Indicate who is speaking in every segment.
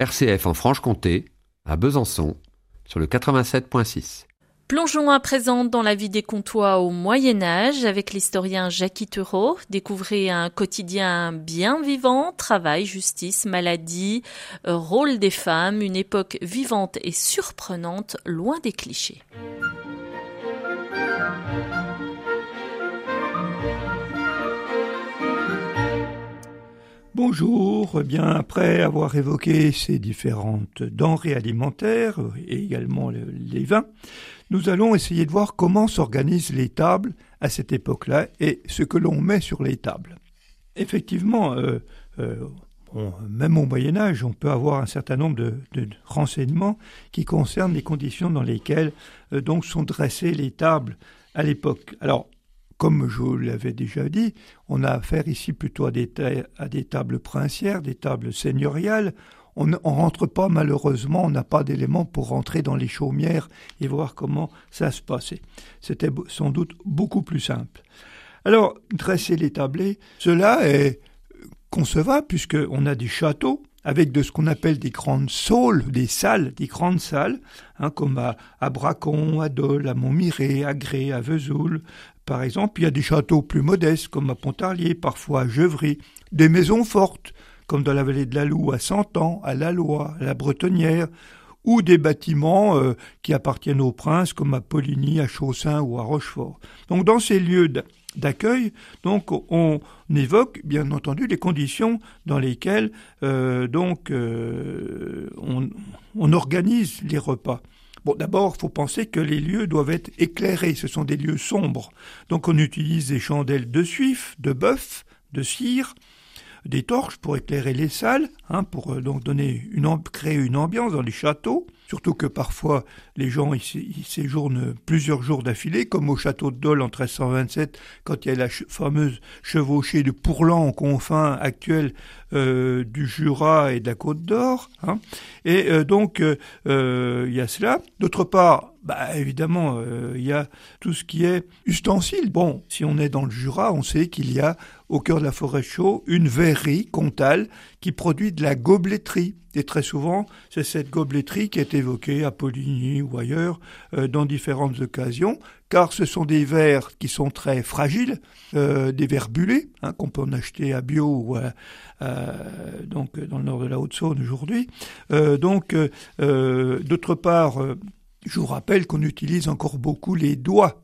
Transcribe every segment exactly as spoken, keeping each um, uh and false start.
Speaker 1: R C F en Franche-Comté, à Besançon, sur le quatre-vingt-sept virgule six.
Speaker 2: Plongeons à présent dans la vie des Comtois au Moyen-Âge avec l'historien Jacky Thureau. Découvrez un quotidien bien vivant, travail, justice, maladie, rôle des femmes, une époque vivante et surprenante, loin des clichés.
Speaker 3: Bonjour, eh bien après avoir évoqué ces différentes denrées alimentaires et également les vins, nous allons essayer de voir comment s'organisent les tables à cette époque-là et ce que l'on met sur les tables. Effectivement, euh, euh, bon, même au Moyen-Âge, on peut avoir un certain nombre de, de renseignements qui concernent les conditions dans lesquelles euh, donc sont dressées les tables à l'époque. Alors, comme je vous l'avais déjà dit, on a affaire ici plutôt à des, ta- à des tables princières, des tables seigneuriales. On ne rentre pas, malheureusement, on n'a pas d'éléments pour rentrer dans les chaumières et voir comment ça se passait. C'était sans doute beaucoup plus simple. Alors, dresser les tablés, cela est concevable puisqu'on a des châteaux avec de ce qu'on appelle des grandes saules, des salles, des grandes salles, hein, comme à, à Bracon, à Dole, à Montmirail, à Grès, à Vesoul, par exemple. Il y a des châteaux plus modestes, comme à Pontarlier, parfois à Geuvry, des maisons fortes, comme dans la vallée de la Loue, à Centan, à La Loye, à la Bretonnière, ou des bâtiments euh, qui appartiennent aux princes, comme à Poligny, à Chaussin ou à Rochefort. Donc dans ces lieux d'accueil, donc on évoque bien entendu les conditions dans lesquelles euh, donc euh, on, on organise les repas. Bon, d'abord, il faut penser que les lieux doivent être éclairés. Ce sont des lieux sombres. Donc, on utilise des chandelles de suif, de bœuf, de cire, des torches pour éclairer les salles, hein, pour euh, donc donner une créer une ambiance dans les châteaux. Surtout que parfois, les gens ils, ils séjournent plusieurs jours d'affilée, comme au château de Dole en treize cent vingt-sept, quand il y a la ch- fameuse chevauchée de Pourlan aux confins actuels euh, du Jura et de la Côte d'Or. Hein. Et euh, donc, euh, euh, il y a cela. D'autre part, bah, évidemment, euh, il y a tout ce qui est ustensiles. Bon, si on est dans le Jura, on sait qu'il y a, au cœur de la forêt chaude, une verrerie comtale qui produit de la gobeletterie. Et très souvent, c'est cette gobeletterie qui est évoquée à Poligny ou ailleurs euh, dans différentes occasions, car ce sont des verres qui sont très fragiles, euh, des verres bullés, hein, qu'on peut en acheter à Bio ou à, à, donc dans le nord de la Haute-Saône aujourd'hui. Euh, donc, euh, d'autre part, euh, je vous rappelle qu'on utilise encore beaucoup les doigts.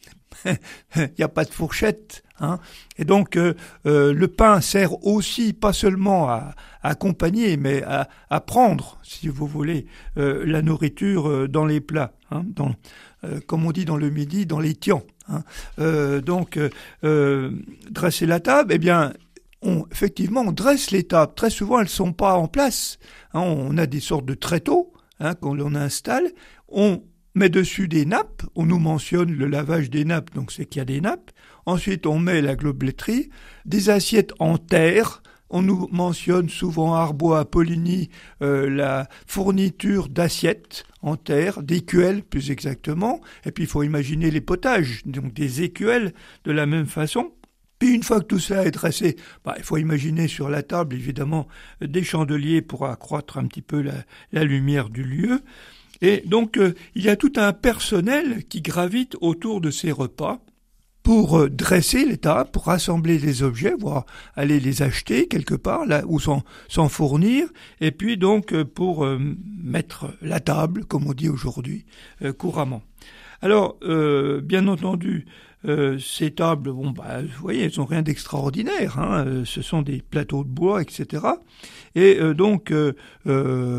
Speaker 3: Il n'y a pas de fourchette, hein. Et donc euh, euh, le pain sert aussi pas seulement à, à accompagner, mais à, à prendre, si vous voulez, euh, la nourriture euh, dans les plats, hein, dans, euh, comme on dit dans le Midi, dans les tians. Hein. Euh, donc euh, dresser la table, eh bien, on, effectivement, on dresse les tables. Très souvent, elles sont pas en place. Hein, on a des sortes de tréteaux, hein, qu'on on installe. On met dessus des nappes, on nous mentionne le lavage des nappes, donc c'est qu'il y a des nappes. Ensuite, on met la gobeletterie, des assiettes en terre. On nous mentionne souvent à Arbois, à Poligny, euh, la fourniture d'assiettes en terre, d'écuelles plus exactement. Et puis, il faut imaginer les potages, donc des écuelles de la même façon. Puis une fois que tout ça est dressé, bah, il faut imaginer sur la table, évidemment, des chandeliers pour accroître un petit peu la, la lumière du lieu. Et donc, euh, il y a tout un personnel qui gravite autour de ces repas pour euh, dresser les tables, pour rassembler les objets, voire aller les acheter quelque part, là ou s'en, s'en fournir, et puis donc euh, pour euh, mettre la table, comme on dit aujourd'hui, euh, couramment. Alors, euh, bien entendu, euh, ces tables, bon, bah, vous voyez, elles n'ont rien d'extraordinaire, hein, euh, ce sont des plateaux de bois, et cetera. Et euh, donc, euh, euh,